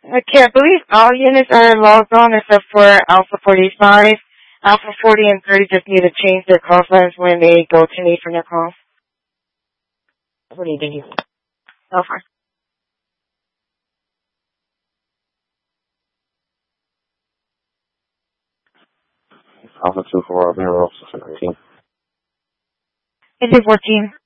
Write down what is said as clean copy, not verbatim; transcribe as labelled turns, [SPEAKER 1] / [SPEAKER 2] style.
[SPEAKER 1] Okay, I believe all units are logged on except for Alpha 45. Alpha 40 and 30 just need to change their call signs when they go to me for their calls.
[SPEAKER 2] What do you think?
[SPEAKER 1] Alpha.
[SPEAKER 3] Alpha 240, 17.
[SPEAKER 1] Is it 14?